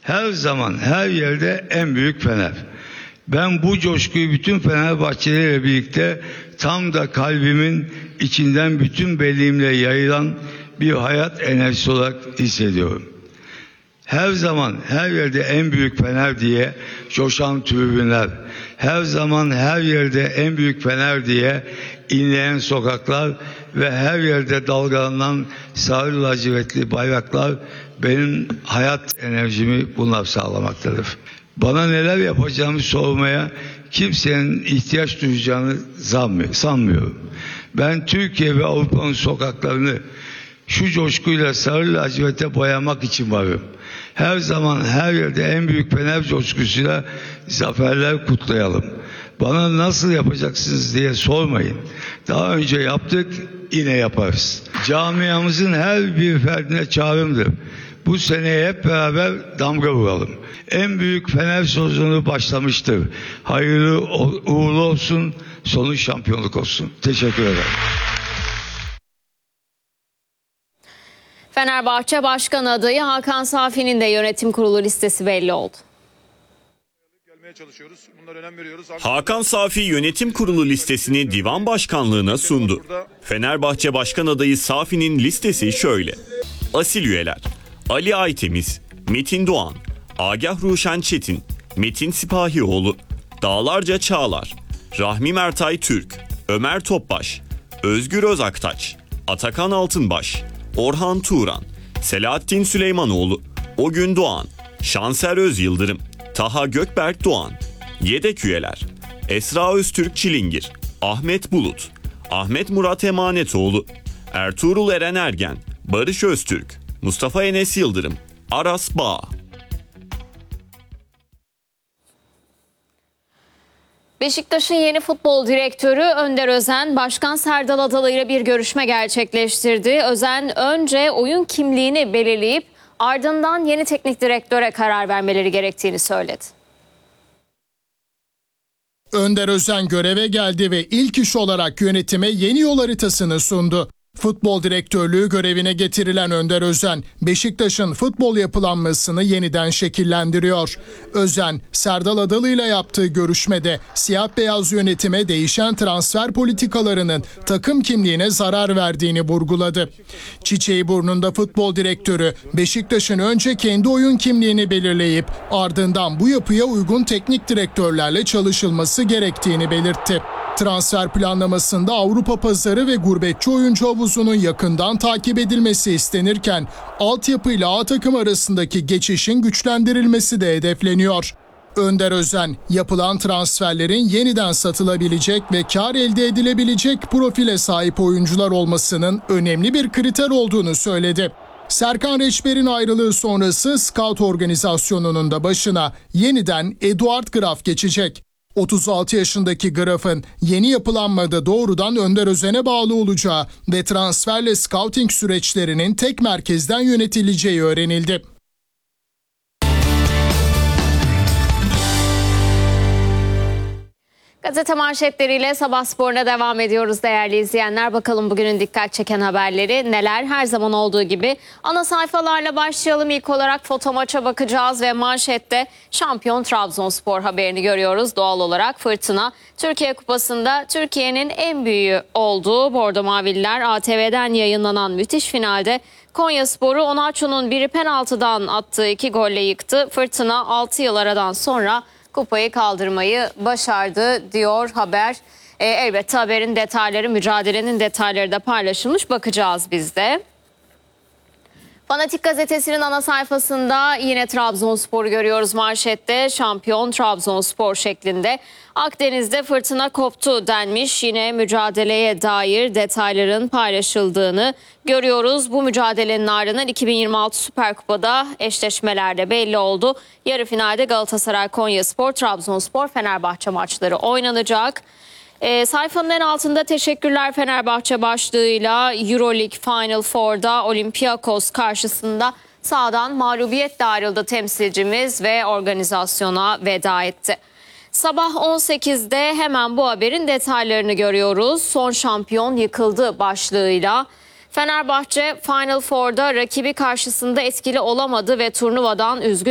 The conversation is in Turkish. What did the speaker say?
Her zaman, her yerde en büyük Fener. Ben bu coşkuyu bütün Fenerbahçelilerle birlikte tam da kalbimin içinden bütün belliğimle yayılan bir hayat enerjisi olarak hissediyorum. Her zaman, her yerde en büyük Fener diye coşan tribünler, her zaman, her yerde en büyük Fener diye inleyen sokaklar ve her yerde dalgalanan sarı lacivertli bayraklar benim hayat enerjimi bunlar sağlamaktadır. Bana neler yapacağımı sormaya kimsenin ihtiyaç duyacağını sanmıyorum. Ben Türkiye ve Avrupa'nın sokaklarını şu coşkuyla sarı laciverte boyamak için varım. Her zaman, her yerde en büyük Fener coşkusuyla zaferler kutlayalım. Bana nasıl yapacaksınız diye sormayın. Daha önce yaptık, yine yaparız. Camiamızın her bir ferdine çağrımdır. Bu seneye hep beraber damga vuralım. En büyük Fener sezonu başlamıştır. Hayırlı uğurlu olsun, sonu şampiyonluk olsun. Teşekkür ederim. Fenerbahçe Başkan adayı Hakan Safi'nin de yönetim kurulu listesi belli oldu. Hakan Safi yönetim kurulu listesini divan başkanlığına sundu. Fenerbahçe Başkan adayı Safi'nin listesi şöyle. Asil üyeler: Ali Aytemiz, Metin Doğan, Agah Ruşen Çetin, Metin Sipahioğlu, Dağlarca Çağlar, Rahmi Mertay Türk, Ömer Topbaş, Özgür Özaktaş, Atakan Altınbaş, Orhan Turan, Selahattin Süleymanoğlu, Ogün Doğan, Şanser Özyıldırım, Taha Gökberk Doğan. Yedek üyeler: Esra Öztürk Çilingir, Ahmet Bulut, Ahmet Murat Emanetoğlu, Ertuğrul Eren Ergen, Barış Öztürk, Mustafa Enes Yıldırım, Aras Bağ. Beşiktaş'ın yeni futbol direktörü Önder Özen, Başkan Serdal Adalı ile bir görüşme gerçekleştirdi. Özen önce oyun kimliğini belirleyip ardından yeni teknik direktöre karar vermeleri gerektiğini söyledi. Önder Özen göreve geldi ve ilk iş olarak yönetime yeni yol haritasını sundu. Futbol direktörlüğü görevine getirilen Önder Özen, Beşiktaş'ın futbol yapılanmasını yeniden şekillendiriyor. Özen, Serdal Adalı ile yaptığı görüşmede siyah beyaz yönetime değişen transfer politikalarının takım kimliğine zarar verdiğini vurguladı. Çiçeğiburnunda futbol direktörü, Beşiktaş'ın önce kendi oyun kimliğini belirleyip ardından bu yapıya uygun teknik direktörlerle çalışılması gerektiğini belirtti. Transfer planlamasında Avrupa pazarı ve gurbetçi oyuncu havuzunun yakından takip edilmesi istenirken altyapıyla A takım arasındaki geçişin güçlendirilmesi de hedefleniyor. Önder Özen, yapılan transferlerin yeniden satılabilecek ve kar elde edilebilecek profile sahip oyuncular olmasının önemli bir kriter olduğunu söyledi. Serkan Reçber'in ayrılığı sonrası scout organizasyonunun da başına yeniden Eduard Graf geçecek. 36 yaşındaki Graf'ın yeni yapılanmada doğrudan Önder Özen'e bağlı olacağı ve transferle scouting süreçlerinin tek merkezden yönetileceği öğrenildi. Gazete manşetleriyle Sabah Spor'una devam ediyoruz değerli izleyenler. Bakalım bugünün dikkat çeken haberleri neler? Her zaman olduğu gibi ana sayfalarla başlayalım. İlk olarak foto maça bakacağız ve manşette şampiyon Trabzonspor haberini görüyoruz. Doğal olarak Fırtına Türkiye Kupası'nda Türkiye'nin en büyüğü olduğu Bordo Mavililer ATV'den yayınlanan müthiş finalde Konyaspor'u Onaçu'nun biri penaltıdan attığı 2 golle yıktı. Fırtına 6 yıl aradan sonra kupayı kaldırmayı başardı diyor haber. Elbette haberin detayları, mücadelenin detayları da paylaşılmış. Bakacağız biz de. Fanatik gazetesinin ana sayfasında yine Trabzonspor'u görüyoruz manşette. Şampiyon Trabzonspor şeklinde. Akdeniz'de fırtına koptu denmiş. Yine mücadeleye dair detayların paylaşıldığını görüyoruz. Bu mücadelenin ardından 2026 Süper Kupa'da eşleşmelerde belli oldu. Yarı finalde Galatasaray, Konyaspor, Trabzonspor, Fenerbahçe maçları oynanacak. Sayfanın en altında teşekkürler Fenerbahçe başlığıyla Euroleague Final Four'da Olympiakos karşısında sahadan mağlubiyetle ayrıldı temsilcimiz ve organizasyona veda etti. Sabah 18'de hemen bu haberin detaylarını görüyoruz. Son şampiyon yıkıldı başlığıyla. Fenerbahçe Final Four'da rakibi karşısında etkili olamadı ve turnuvadan üzgün